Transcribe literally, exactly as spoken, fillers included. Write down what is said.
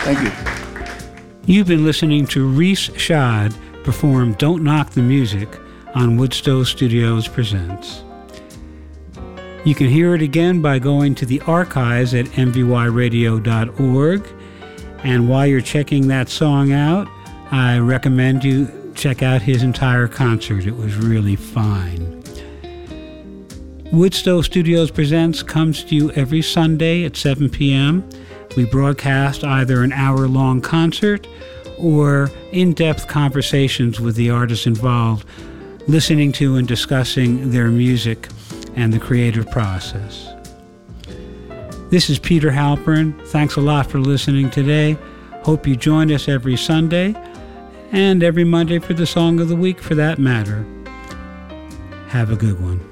Thank you. You've been listening to Reese Shad perform Don't Knock the Music on Woodstow Studios Presents. You can hear it again by going to the archives at m v y radio dot org. And while you're checking that song out, I recommend you check out his entire concert. It was really fine. Woodstow Studios Presents comes to you every Sunday at seven p.m. We broadcast either an hour-long concert or in-depth conversations with the artists involved, listening to and discussing their music and the creative process. This is Peter Halpern. Thanks a lot for listening today. Hope you join us every Sunday and every Monday for the Song of the Week, for that matter. Have a good one.